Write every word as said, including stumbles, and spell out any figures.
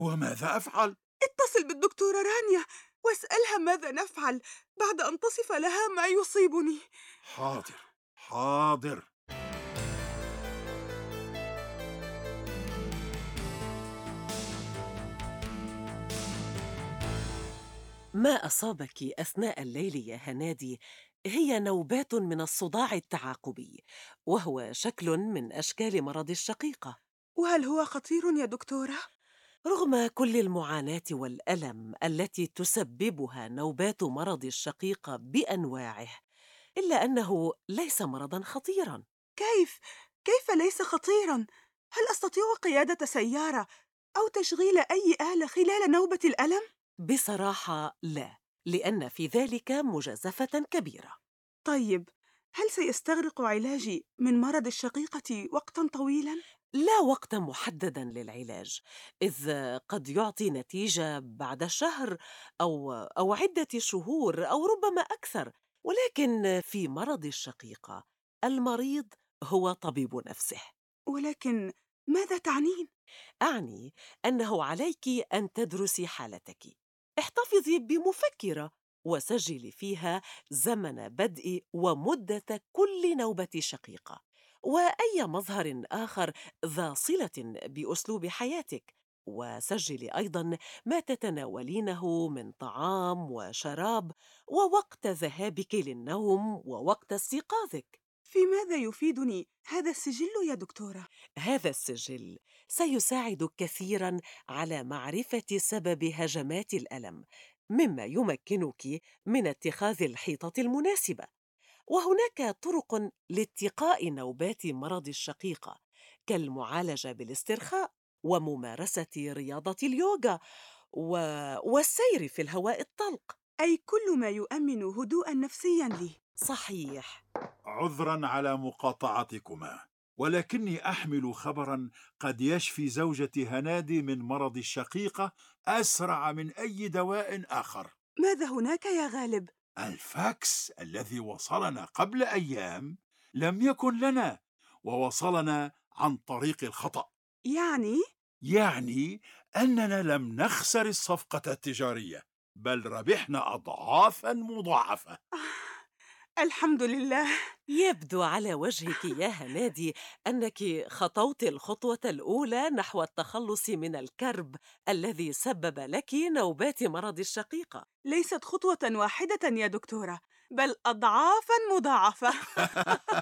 وماذا أفعل؟ اتصل بالدكتورة رانيا واسألها ماذا نفعل بعد أن تصف لها ما يصيبني. حاضر، حاضر. ما أصابك أثناء الليل يا هنادي هي نوبات من الصداع التعاقبي، وهو شكل من أشكال مرض الشقيقة. وهل هو خطير يا دكتورة؟ رغم كل المعاناة والألم التي تسببها نوبات مرض الشقيقة بأنواعه، إلا أنه ليس مرضاً خطيراً. كيف؟ كيف ليس خطيراً؟ هل أستطيع قيادة سيارة أو تشغيل أي آلة خلال نوبة الألم؟ بصراحة لا، لأن في ذلك مجازفة كبيرة. طيب، هل سيستغرق علاجي من مرض الشقيقة وقتاً طويلاً؟ لا وقت محددا للعلاج، إذ قد يعطي نتيجة بعد شهر أو أو عدة شهور أو ربما أكثر. ولكن في مرض الشقيقة المريض هو طبيب نفسه. ولكن ماذا تعنين؟ أعني أنه عليك أن تدرسي حالتك. احتفظي بمفكرة وسجلي فيها زمن بدء ومدة كل نوبة شقيقة، وأي مظهر آخر ذا صلة بأسلوب حياتك. وسجلي أيضاً ما تتناولينه من طعام وشراب، ووقت ذهابك للنوم ووقت استيقاظك. في ماذا يفيدني هذا السجل يا دكتورة؟ هذا السجل سيساعدك كثيراً على معرفة سبب هجمات الألم، مما يمكنك من اتخاذ الحيطة المناسبة. وهناك طرق لاتقاء نوبات مرض الشقيقة، كالمعالجة بالاسترخاء وممارسة رياضة اليوغا و... والسير في الهواء الطلق. أي كل ما يؤمن هدوءاً نفسياً لي. صحيح. عذرا على مقاطعتكما، ولكني أحمل خبرا قد يشفي زوجتي هنادي من مرض الشقيقة أسرع من أي دواء آخر. ماذا هناك يا غالب؟ الفاكس الذي وصلنا قبل أيام لم يكن لنا، ووصلنا عن طريق الخطأ. يعني؟ يعني أننا لم نخسر الصفقة التجارية، بل ربحنا أضعافا مضاعفة. الحمد لله. يبدو على وجهك يا هنادي أنك خطوت الخطوة الأولى نحو التخلص من الكرب الذي سبب لك نوبات مرض الشقيقة. ليست خطوة واحدة يا دكتورة، بل أضعافاً مضاعفة.